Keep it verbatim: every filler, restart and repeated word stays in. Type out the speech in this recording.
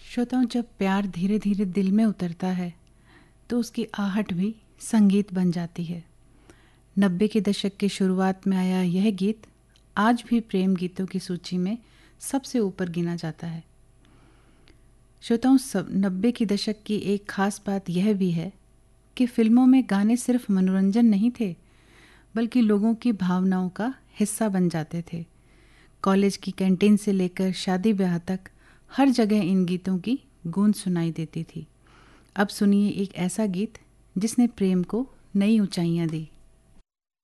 श्रोताओं, जब प्यार धीरे धीरे दिल में उतरता है तो उसकी आहट भी संगीत बन जाती है। नब्बे के दशक के शुरुआत में आया यह गीत आज भी प्रेम गीतों की सूची में सबसे ऊपर गिना जाता है। श्रोताओं, सब नब्बे की दशक की एक खास बात यह भी है कि फिल्मों में गाने सिर्फ मनोरंजन नहीं थे, बल्कि लोगों की भावनाओं का हिस्सा बन जाते थे। कॉलेज की कैंटीन से लेकर शादी ब्याह तक हर जगह इन गीतों की गूंज सुनाई देती थी। अब सुनिए एक ऐसा गीत जिसने प्रेम को नई ऊंचाइयां दी।